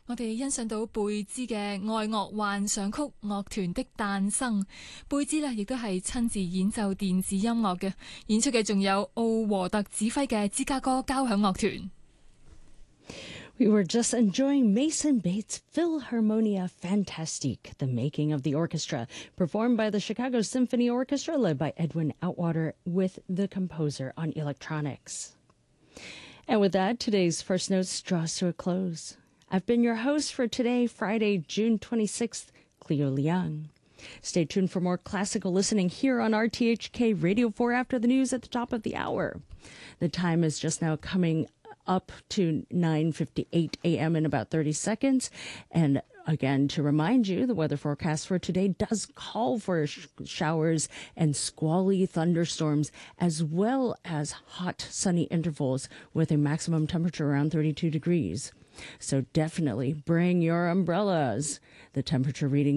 我哋欣賞到貝茲嘅愛樂幻想曲樂團的誕生。貝茲呢亦都係親自演奏電子音樂嘅，演出嘅仲有奧和特指揮嘅芝加哥交響樂團。 We were just enjoying Mason Bates' Philharmonia Fantastique, the making of the orchestra, performed by the Chicago Symphony Orchestra, led by Edwin Outwater, with the composer on electronics. And with that, today's First Notes draws to a close. I've been your host for today, Friday, June 26th, Cleo Leung. Stay tuned for more classical listening here on RTHK Radio 4 after the news at the top of the hour. The time is just now coming up to 9:58 a.m. in about 30 seconds. And again, to remind you, the weather forecast for today does call for showers and squally thunderstorms, as well as hot, sunny intervals with a maximum temperature around 32 degrees. So definitely bring your umbrellas. The temperature reading